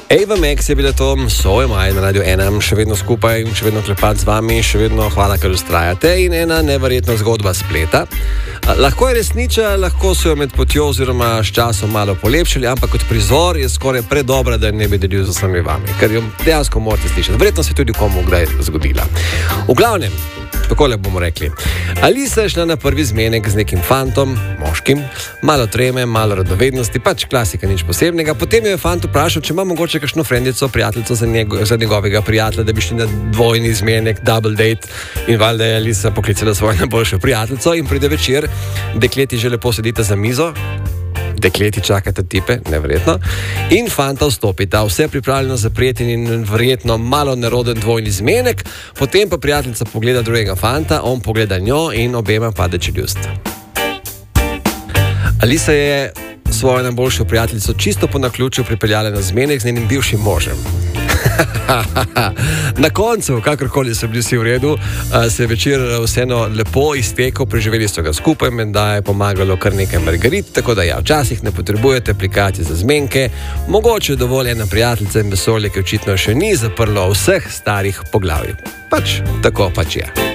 Ava Max je bila to, Soje Maj na Radio 1, še vedno skupaj, še vedno klepat z vami, še vedno hvala, ker ustrajate in ena neverjetna zgodba spleta. Lahko je resniča, lahko so jo med potjo oziroma s časom malo polepšali, ampak kot prizor je skoraj predobra, da ne bi delil z vsemi vami, ker jo dejansko morate slišati. Verjetno se tudi komu kdaj zgodila. V glavnem, takole bomo rekli. Alisa je šla na prvi zmenek z nekim fantom, moškim, malo treme, malo radovednosti, pač klasika, nič posebnega. Potem je fant vprašal, če ima mogoče kakšno frendico, prijateljico za njegovega prijatelja, da bi šli na dvojni zmenek, double date, in valjda je Alisa poklicala svojo najboljšo prijateljico in pride večer, dekleti že lepo sedite za mizo, dekleti čakate tipe, neverjetno, in fanta vstopita, vse pripravljeno za prijeten in verjetno malo neroden dvojni zmenek, potem pa prijateljica pogleda drugega fanta, on pogleda njo in obema pade čeljust. Alisa je svojo najboljšo prijateljico čisto po naključju pripeljala na zmenek z njenim bivšim možem. Na koncu, kakorkoli so bili vsi v redu, se je večer vseeno lepo iztekel, preživeli so ga skupaj, menda je pomagalo kar nekaj margarit, tako da ja, včasih ne potrebujete aplikacij za zmenke, mogoče je dovolj ena prijateljica in vesolje, ki očitno še ni zaprlo vseh starih poglavij. Pač, tako pač je.